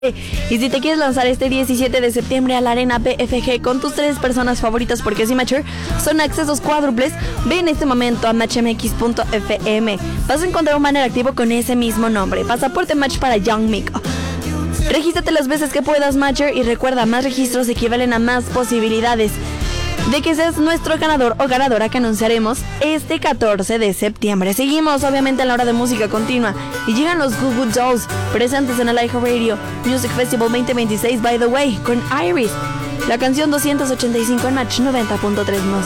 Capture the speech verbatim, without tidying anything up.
Y si te quieres lanzar este diecisiete de septiembre a la Arena B F G con tus tres personas favoritas, porque si Matcher son accesos cuádruples, ve en este momento a match m x punto f m. Vas a encontrar un banner activo con ese mismo nombre, Pasaporte Match para Young Miko. Regístrate las veces que puedas, Matcher, y recuerda, más registros equivalen a más posibilidades de que seas nuestro ganador o ganadora que anunciaremos este catorce de septiembre. Seguimos obviamente a la hora de música continua y llegan los Goo Goo Dolls, presentes en el iHeartRadio Music Festival veinte veintiséis, by the way, con Iris, la canción doscientos ochenta y cinco en Match noventa punto tres.